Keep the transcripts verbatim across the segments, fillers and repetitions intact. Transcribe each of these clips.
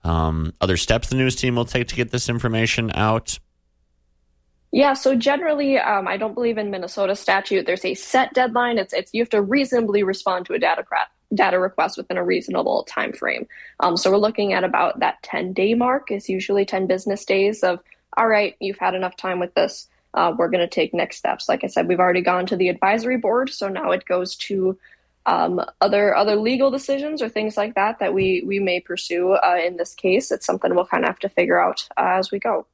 Um, other steps the news team will take to get this information out? Yeah, so generally, um, I don't believe in Minnesota statute. There's a set deadline. It's it's you have to reasonably respond to a data cra- data request within a reasonable time frame. Um, so we're looking at about that ten-day mark is usually ten business days of, all right, you've had enough time with this. Uh, we're going to take next steps. Like I said, we've already gone to the advisory board, so now it goes to um, other other legal decisions or things like that that we we may pursue uh, in this case. It's something we'll kind of have to figure out uh, as we go.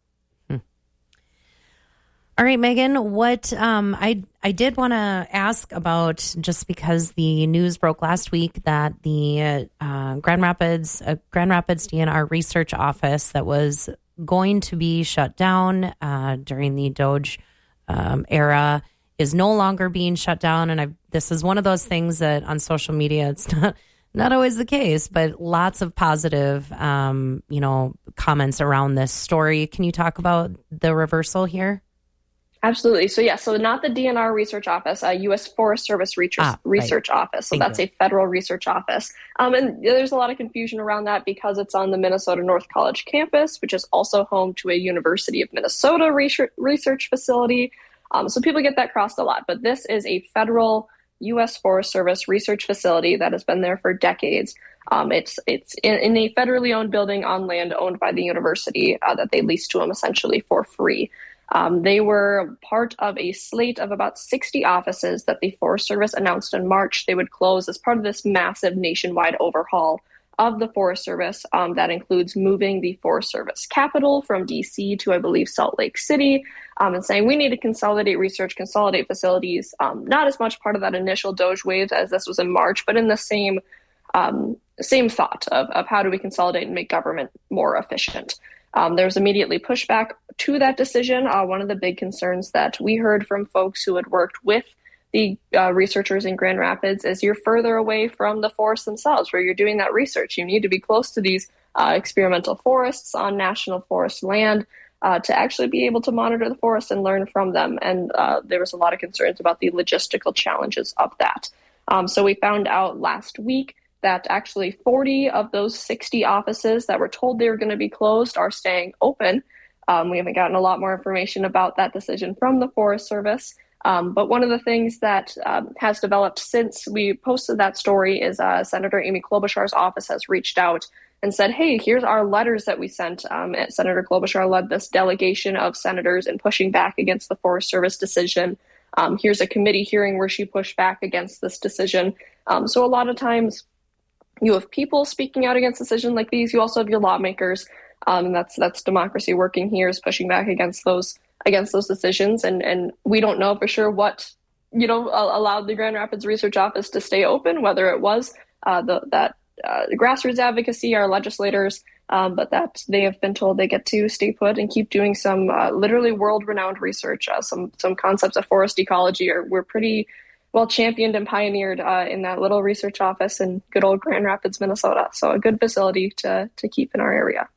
All right, Megan, what um, I I did want to ask about, just because the news broke last week that the uh, Grand Rapids uh, Grand Rapids D N R research office that was going to be shut down uh, during the Doge um, era is no longer being shut down. And I, this is one of those things that on social media, it's not not always the case, but lots of positive, um, you know, comments around this story. Can you talk about the reversal here? Absolutely. So yeah, so not the D N R research office, uh, U S Forest Service Research, ah, research right. office. So Thank that's you. a federal research office. Um, and there's a lot of confusion around that because it's on the Minnesota North College campus, which is also home to a University of Minnesota research, research facility. Um, so people get that crossed a lot, but this is a federal U S Forest Service research facility that has been there for decades. Um, it's it's in, in a federally owned building on land owned by the university uh, that they lease to them essentially for free. Um, they were part of a slate of about sixty offices that the Forest Service announced in March they would close as part of this massive nationwide overhaul of the Forest Service. Um, that includes moving the Forest Service capital from D C to, I believe, Salt Lake City, um, and saying we need to consolidate research, consolidate facilities. Um, not as much part of that initial Doge wave as this was in March, but in the same um, same thought of, of how do we consolidate and make government more efficient. Um, there was immediately pushback to that decision. Uh, one of the big concerns that we heard from folks who had worked with the uh, researchers in Grand Rapids is you're further away from the forests themselves where you're doing that research. You need to be close to these uh, experimental forests on national forest land uh, to actually be able to monitor the forest and learn from them. And uh, there was a lot of concerns about the logistical challenges of that. Um, so we found out last week that actually forty of those sixty offices that were told they were going to be closed are staying open. Um, we haven't gotten a lot more information about that decision from the Forest Service. Um, but one of the things that um, has developed since we posted that story is uh, Senator Amy Klobuchar's office has reached out and said, hey, here's our letters that we sent. Um, Senator Klobuchar led this delegation of senators in pushing back against the Forest Service decision. Um, here's a committee hearing where she pushed back against this decision. Um, so a lot of times, you have people speaking out against decisions like these. You also have your lawmakers, um, and that's that's democracy working here, is pushing back against those against those decisions. And and we don't know for sure what you know allowed the Grand Rapids Research Office to stay open, whether it was uh, the that uh, grassroots advocacy, our legislators, um, but that they have been told they get to stay put and keep doing some uh, literally world-renowned research. Uh, some some concepts of forest ecology are were pretty well championed and pioneered uh, in that little research office in good old Grand Rapids, Minnesota. So a good facility to to keep in our area.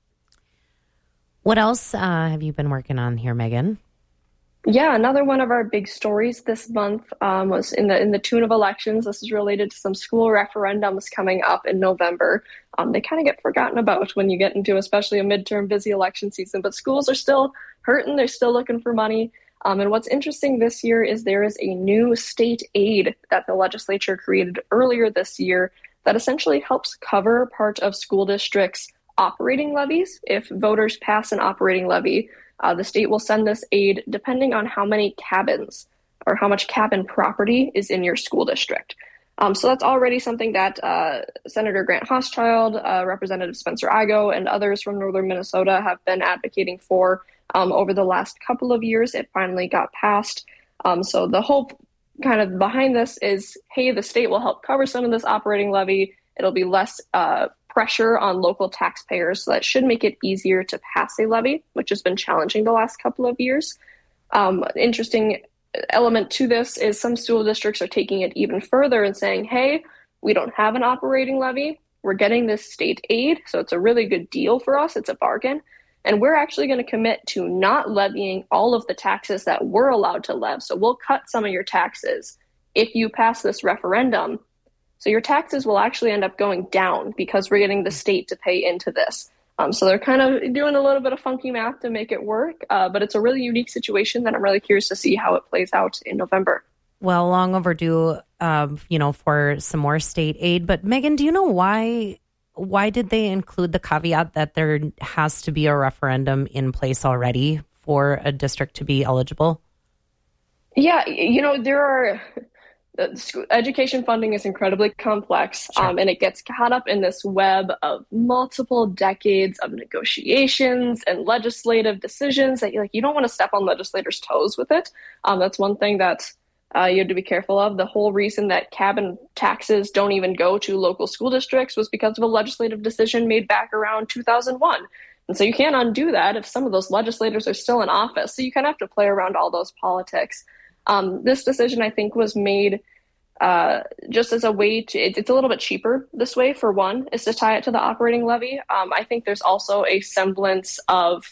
What else uh, have you been working on here, Megan? Yeah, another one of our big stories this month um, was in the in the tune of elections. This is related to some school referendums coming up in November. Um, they kind of get forgotten about when you get into especially a midterm busy election season, but schools are still hurting. They're still looking for money. Um, and what's interesting this year is there is a new state aid that the legislature created earlier this year that essentially helps cover part of school districts' operating levies. If voters pass an operating levy, uh, the state will send this aid depending on how many cabins or how much cabin property is in your school district. Um, so that's already something that uh, Senator Grant Hochschild, uh, Representative Spencer Igoe, and others from northern Minnesota have been advocating for um, over the last couple of years. It finally got passed. Um, so the hope kind of behind this is, hey, the state will help cover some of this operating levy. It'll be less uh, pressure on local taxpayers. So that should make it easier to pass a levy, which has been challenging the last couple of years. Um, interesting element to this is some school districts are taking it even further and saying, hey, we don't have an operating levy. We're getting this state aid, so it's a really good deal for us. It's a bargain. And we're actually going to commit to not levying all of the taxes that we're allowed to levy. So we'll cut some of your taxes if you pass this referendum So your taxes will actually end up going down because we're getting the state to pay into this. Um, so they're kind of doing a little bit of funky math to make it work, uh, but it's a really unique situation that I'm really curious to see how it plays out in November. Well, long overdue, um, you know, for some more state aid. But Megan, do you know why? Why did they include the caveat that there has to be a referendum in place already for a district to be eligible? Yeah, you know, there are. Education funding is incredibly complex, Sure. um, and it gets caught up in this web of multiple decades of negotiations and legislative decisions that you like. You don't want to step on legislators' toes with it. Um, that's one thing that uh, you have to be careful of. The whole reason that cabin taxes don't even go to local school districts was because of a legislative decision made back around two thousand one. And so you can't undo that if some of those legislators are still in office. So you kind of have to play around all those politics. Um, this decision, I think, was made uh, just as a way to, it, it's a little bit cheaper this way, for one, is to tie it to the operating levy. Um, I think there's also a semblance of,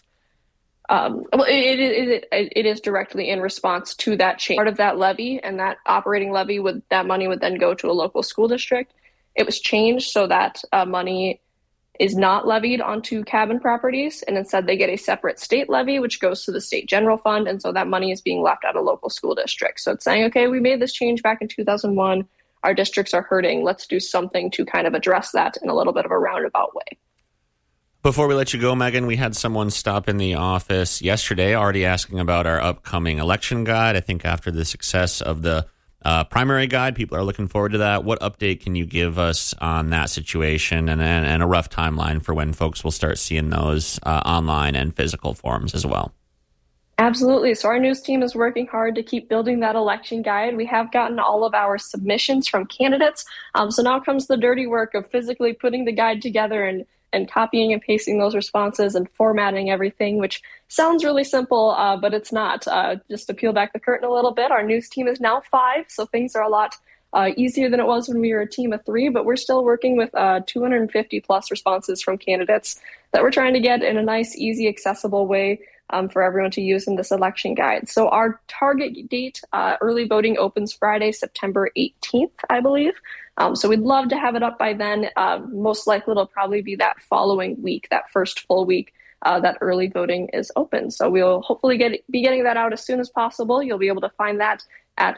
um, well, it, it, it, it is directly in response to that change. Part of that levy and that operating levy, would that money would then go to a local school district. It was changed so that uh, money is not levied onto cabin properties, and instead they get a separate state levy, which goes to the state general fund. And so that money is being left out of local school districts. So it's saying, okay, we made this change back in two thousand one. Our districts are hurting. Let's do something to kind of address that in a little bit of a roundabout way. Before we let you go, Megan, we had someone stop in the office yesterday already asking about our upcoming election guide. I think after the success of the Uh, primary guide, people are looking forward to that. What update can you give us on that situation, and, and, and a rough timeline for when folks will start seeing those uh, online and physical forms as well? Absolutely. So our news team is working hard to keep building that election guide. We have gotten all of our submissions from candidates. Um, so now comes the dirty work of physically putting the guide together and and copying and pasting those responses and formatting everything, which sounds really simple, uh, but it's not. Uh, just to peel back the curtain a little bit, our news team is now five, so things are a lot uh, easier than it was when we were a team of three, but we're still working with uh, two hundred fifty plus responses from candidates that we're trying to get in a nice, easy, accessible way um, for everyone to use in this election guide. So our target date, uh, early voting opens Friday, September eighteenth, I believe. Um, so we'd love to have it up by then. Uh, most likely it'll probably be that following week, that first full week uh, that early voting is open. So we'll hopefully get be getting that out as soon as possible. You'll be able to find that at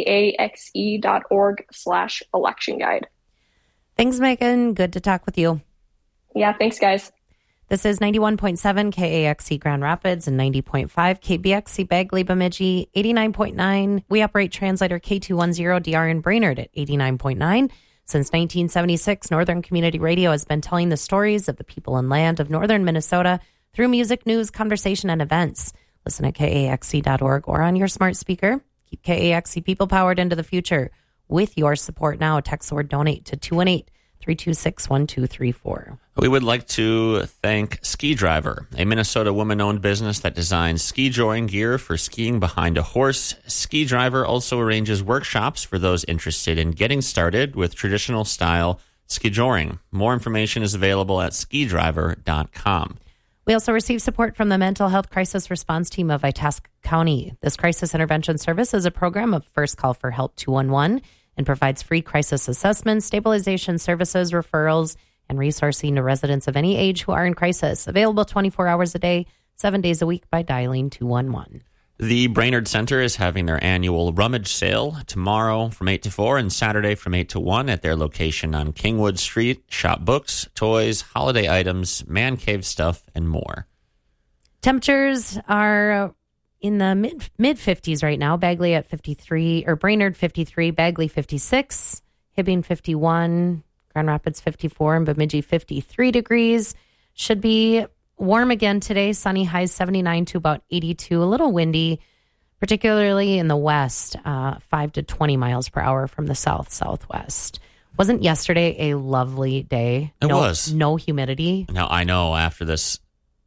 kaxe.org slash election guide. Thanks, Megan. Good to talk with you. Yeah, thanks, guys. This is ninety-one point seven K A X E Grand Rapids and ninety point five K B X C Bagley Bemidji, eighty-nine point nine. We operate translator K two ten D R in Brainerd at eighty-nine point nine. Since nineteen seventy-six, Northern Community Radio has been telling the stories of the people and land of northern Minnesota through music, news, conversation, and events. Listen at K A X E dot org or on your smart speaker. Keep K A X E people powered into the future. With your support now, text or donate to two one eight, three two six, one two three four. We would like to thank Ski Driver, a Minnesota woman-owned business that designs ski joring gear for skiing behind a horse. Ski Driver also arranges workshops for those interested in getting started with traditional style ski joring. More information is available at ski driver dot com. We also receive support from the Mental Health Crisis Response Team of Itasca County. This crisis intervention service is a program of First Call for Help two one one and provides free crisis assessments, stabilization services, referrals, and resourcing to residents of any age who are in crisis. Available twenty-four hours a day, seven days a week by dialing two one one. The Brainerd Center is having their annual rummage sale tomorrow from eight to four and Saturday from eight to one at their location on Kingwood Street. Shop books, toys, holiday items, man cave stuff, and more. Temperatures are in the mid mid fifties right now. Bagley at fifty-three, or Brainerd fifty-three, Bagley fifty-six, Hibbing fifty-one, Grand Rapids fifty-four, and Bemidji fifty-three degrees. Should be warm again today. Sunny, highs seventy-nine to about eighty-two. A little windy, particularly in the west, uh, five to twenty miles per hour from the south southwest. Wasn't yesterday a lovely day? It no, was. No humidity. Now, I know after this,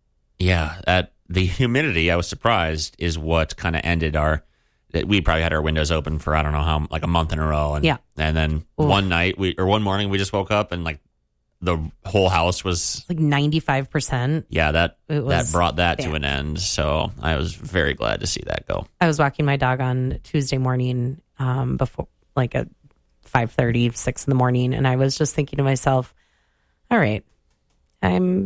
yeah, at the humidity, I was surprised, is what kind of ended our, that we probably had our windows open for, I don't know how, like a month in a row. And, yeah. And then Ooh. one night, we or one morning, we just woke up and like the whole house was like ninety-five percent. Yeah, that that brought that bad. to an end. So I was very glad to see that go. I was walking my dog on Tuesday morning um, before, like a five thirty, six in the morning. And I was just thinking to myself, all right, I'm